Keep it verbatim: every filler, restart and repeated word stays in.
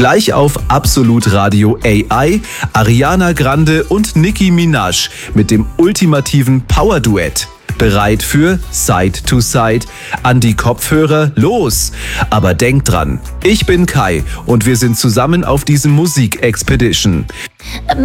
Gleich auf Absolut Radio A I, Ariana Grande und Nicki Minaj mit dem ultimativen Power-Duett. Bereit für Side to Side? An die Kopfhörer, los! Aber denkt dran, ich bin Kai und wir sind zusammen auf diesem Musik-Expedition.